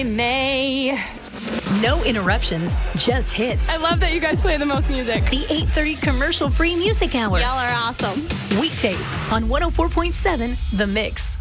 May. No interruptions, just hits. I love that you guys play the most music. The 8:30 commercial-free music hour. Y'all are awesome. Weekdays on 104.7 The Mix.